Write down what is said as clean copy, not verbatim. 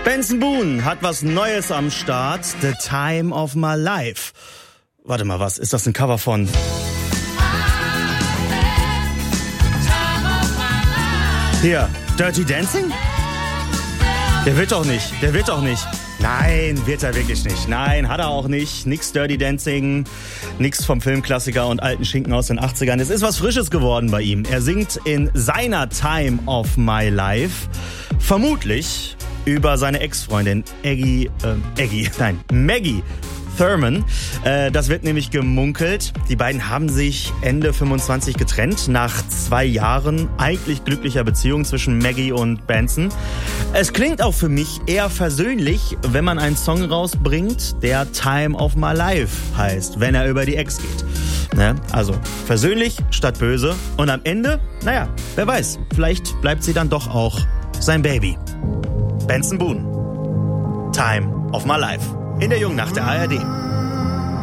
Benson Boone hat was Neues am Start. The Time of My Life. Warte mal, was? Ist das ein Cover von... Hier, Dirty Dancing? Der wird doch nicht. Nein, wird er wirklich nicht. Nein, hat er auch nicht. Nix Dirty Dancing, nix vom Filmklassiker und alten Schinken aus den 80ern. Es ist was Frisches geworden bei ihm. Er singt in seiner Time of My Life vermutlich über seine Ex-Freundin Maggie Thurman. Das wird nämlich gemunkelt. Die beiden haben sich Ende 25 getrennt, nach 2 Jahren eigentlich glücklicher Beziehung zwischen Maggie und Benson. Es klingt auch für mich eher versöhnlich, wenn man einen Song rausbringt, der Time of My Life heißt, wenn er über die Ex geht. Ne? Also versöhnlich statt böse. Und am Ende, naja, wer weiß, vielleicht bleibt sie dann doch auch sein Baby. Benson Boone, Time of My Life. In der Jungnacht der ARD.